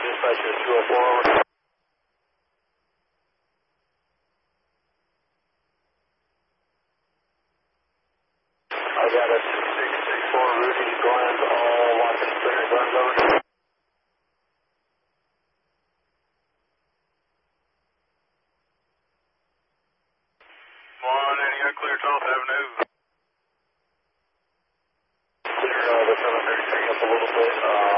dispatcher 204. I got a 2664 Rudy Glenn, all lock and clear, Glenn's over. Clear 12th Avenue. Clear the cemetery, take up a little bit.